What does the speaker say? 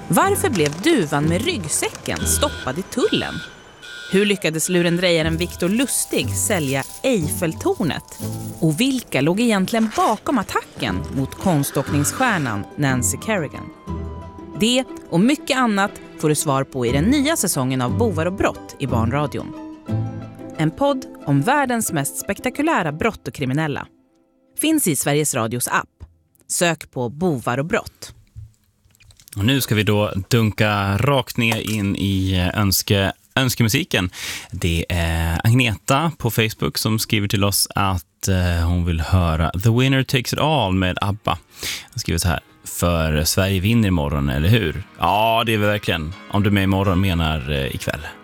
Varför blev duvan med ryggsäcken stoppad i tullen? Hur lyckades lurendrejaren Victor Lustig sälja Eiffeltornet? Och vilka låg egentligen bakom attacken mot konståkningsstjärnan Nancy Kerrigan? Det och mycket annat får du svar på i den nya säsongen av Bovar och brott i Barnradion. En podd om världens mest spektakulära brott och kriminella. Finns i Sveriges Radios app. Sök på Bovar och brott. Och nu ska vi då dunka rakt ner in i önskemusiken. Det är Agneta på Facebook som skriver till oss att hon vill höra The Winner Takes It All med ABBA. Hon skriver så här: för Sverige vinner imorgon, eller hur? Ja, det är vi verkligen. Om du med imorgon menar ikväll.